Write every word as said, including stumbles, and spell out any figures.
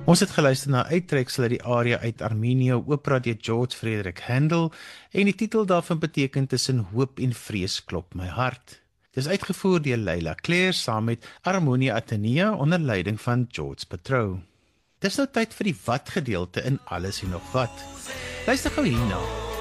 Ons het geluister na uittreksel uit die aria uit Armenië, opera deur George Frederick Handel, en die titel daarvan beteken tussen hoop en vrees klop my hart. Dit is uitgevoer deur Leila Claire saam met Harmonia Atenea onder leiding van George Patrou. Dis nou tyd vir die wat gedeelte in alles en nog wat. Luister gou hierna.